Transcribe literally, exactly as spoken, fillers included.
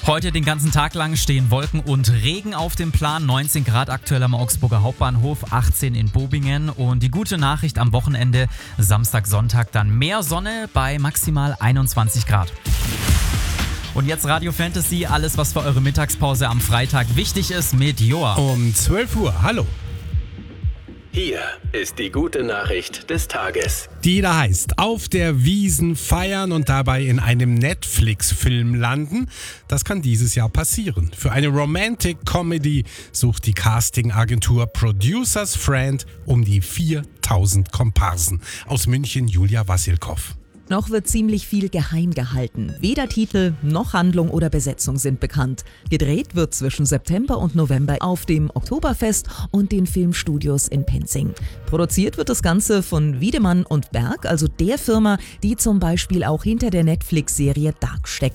Heute den ganzen Tag lang stehen Wolken und Regen auf dem Plan. neunzehn Grad aktuell am Augsburger Hauptbahnhof, achtzehn in Bobingen. Und die gute Nachricht am Wochenende, Samstag, Sonntag dann mehr Sonne bei maximal einundzwanzig Grad. Und jetzt Radio Fantasy, alles was für eure Mittagspause am Freitag wichtig ist mit Joa. Um zwölf Uhr, hallo. Hier ist die gute Nachricht des Tages. Die da heißt, auf der Wiesn feiern und dabei in einem Netflix-Film landen. Das kann dieses Jahr passieren. Für eine Romantic Comedy sucht die Casting-Agentur Producers Friend um die viertausend Komparsen. Aus München Julia Wassilkow. Noch wird ziemlich viel geheim gehalten. Weder Titel noch Handlung oder Besetzung sind bekannt. Gedreht wird zwischen September und November auf dem Oktoberfest und den Filmstudios in Penzing. Produziert wird das Ganze von Wiedemann und Berg, also der Firma, die zum Beispiel auch hinter der Netflix-Serie Dark steckt.